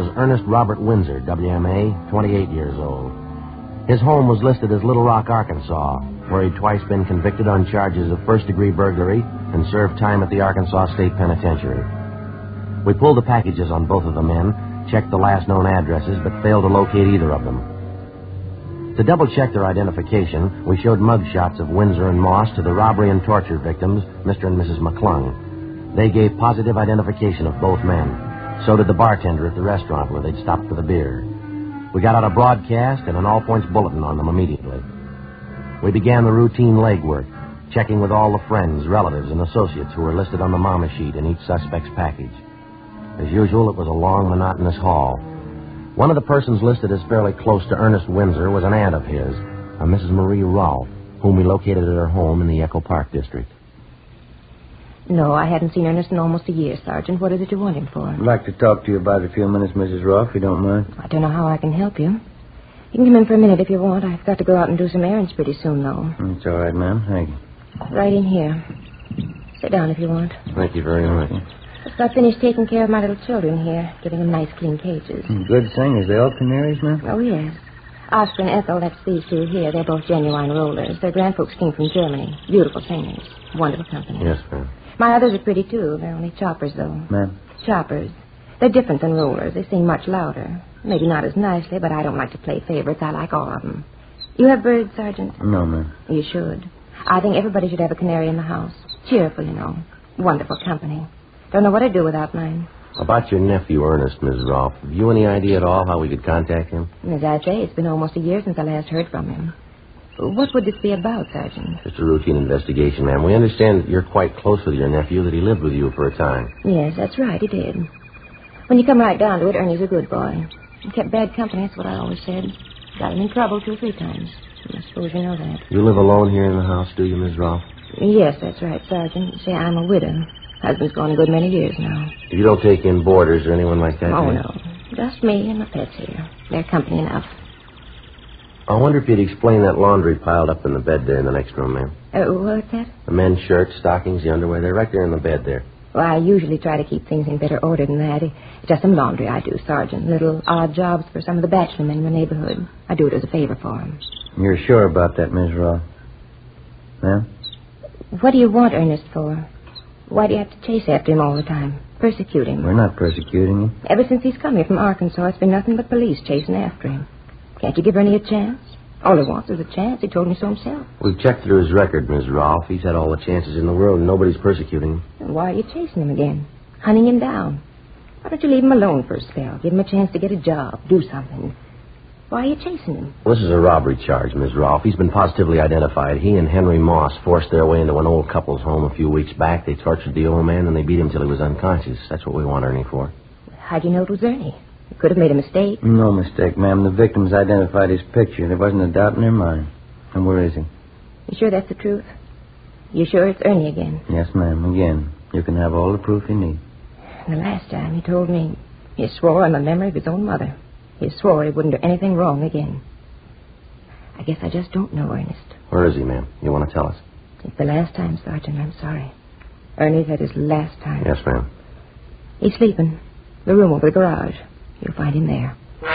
Ernest Robert Windsor, WMA, 28 years old. His home was listed as Little Rock, Arkansas, where he'd twice been convicted on charges of first-degree burglary and served time at the Arkansas State Penitentiary. We pulled the packages on both of the men, checked the last known addresses, but failed to locate either of them. To double-check their identification, we showed mug shots of Windsor and Moss to the robbery and torture victims, Mr. and Mrs. McClung. They gave positive identification of both men. So did the bartender at the restaurant where they'd stopped for the beer. We got out a broadcast and an all-points bulletin on them immediately. We began the routine legwork, checking with all the friends, relatives, and associates who were listed on the mama sheet in each suspect's package. As usual, it was a long, monotonous haul. One of the persons listed as fairly close to Ernest Windsor was an aunt of his, a Mrs. Marie Rolfe, whom we located at her home in the Echo Park district. No, I haven't seen Ernest in almost a year, Sergeant. What is it you want him for? I'd like to talk to you about it a few minutes, Mrs. Rolfe, if you don't mind. I don't know how I can help you. You can come in for a minute if you want. I've got to go out and do some errands pretty soon, though. It's all right, ma'am. Thank you. Right in here. Sit down if you want. Thank you very much. Just got finished taking care of my little children here, giving them nice, clean cages. Good thing. Is they all canaries, ma'am? Oh, yes. Oscar and Ethel, that's these two here. They're both genuine rollers. Their grandfolks came from Germany. Beautiful singers. Wonderful company. Yes, ma'am. My others are pretty, too. They're only choppers, though. Ma'am? Choppers. They're different than rollers. They sing much louder. Maybe not as nicely, but I don't like to play favorites. I like all of them. You have birds, Sergeant? No, ma'am. You should. I think everybody should have a canary in the house. Cheerful, you know. Wonderful company. Don't know what I'd do without mine. About your nephew, Ernest, Ms. Rolfe, have you any idea at all how we could contact him? As I say, it's been almost a year since I last heard from him. What would this be about, Sergeant? Just a routine investigation, ma'am. We understand that you're quite close with your nephew, that he lived with you for a time. Yes, that's right, he did. When you come right down to it, Ernie's a good boy. He kept bad company, that's what I always said. Got him in trouble 2 or 3 times. I suppose you know that. You live alone here in the house, do you, Ms. Rolfe? Yes, that's right, Sergeant. See, I'm a widow. Husband's gone a good many years now. You don't take in boarders or anyone like that? Oh, do you? no. Just me and my pets here. They're company enough. I wonder if you'd explain that laundry piled up in the bed there in the next room, ma'am. What's that? The men's shirts, stockings, the underwear, they're right there in the bed there. Well, I usually try to keep things in better order than that. It's just some laundry I do, Sergeant. Little odd jobs for some of the bachelor men in the neighborhood. I do it as a favor for them. You're sure about that, Miss Rolfe? Ma'am? What do you want Ernest for? Why do you have to chase after him all the time? Persecute him? We're not persecuting him. Ever since he's come here from Arkansas, it's been nothing but police chasing after him. Can't you give Ernie a chance? All he wants is a chance. He told me so himself. We've checked through his record, Ms. Rolfe. He's had all the chances in the world, and nobody's persecuting him. Then why are you chasing him again? Hunting him down? Why don't you leave him alone for a spell? Give him a chance to get a job, do something. Why are you chasing him? Well, this is a robbery charge, Ms. Rolfe. He's been positively identified. He and Henry Moss forced their way into an old couple's home a few weeks back. They tortured the old man, and they beat him till he was unconscious. That's what we want Ernie for. How'd you know it was Ernie? You could have made a mistake. No mistake, ma'am. The victims identified his picture. There wasn't a doubt in their mind. And where is he? You sure that's the truth? You sure it's Ernie again? Yes, ma'am. Again. You can have all the proof you need. The last time he told me he swore on the memory of his own mother. He swore he wouldn't do anything wrong again. I guess I just don't know Ernest. Where is he, ma'am? You want to tell us? It's the last time, Sergeant. I'm sorry. Ernie's had his last time. Yes, ma'am. He's sleeping. The room over the garage. You'll find him there.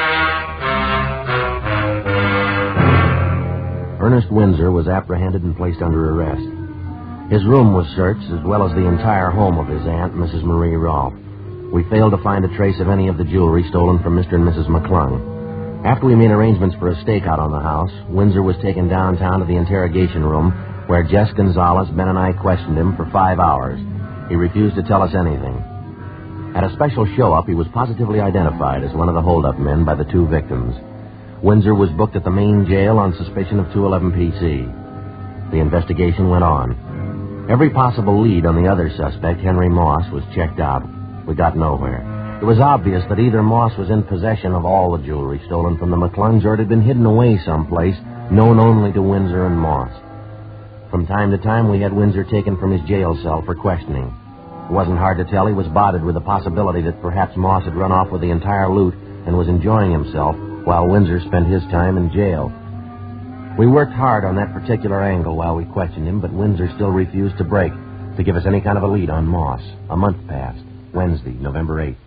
Ernest Windsor was apprehended and placed under arrest. His room was searched, as well as the entire home of his aunt, Mrs. Marie Rolfe. We failed to find a trace of any of the jewelry stolen from Mr. and Mrs. McClung. After we made arrangements for a stakeout on the house, Windsor was taken downtown to the interrogation room, where Jess Gonzalez, Ben, and I questioned him for 5 hours. He refused to tell us anything. At a special show-up, he was positively identified as one of the hold-up men by the 2 victims. Windsor was booked at the main jail on suspicion of 211 PC. The investigation went on. Every possible lead on the other suspect, Henry Moss, was checked out. We got nowhere. It was obvious that either Moss was in possession of all the jewelry stolen from the McClungs, or it had been hidden away someplace, known only to Windsor and Moss. From time to time, we had Windsor taken from his jail cell for questioning. It wasn't hard to tell he was botted with the possibility that perhaps Moss had run off with the entire loot and was enjoying himself while Windsor spent his time in jail. We worked hard on that particular angle while we questioned him, but Windsor still refused to break, to give us any kind of a lead on Moss. A month passed. Wednesday, November 8th.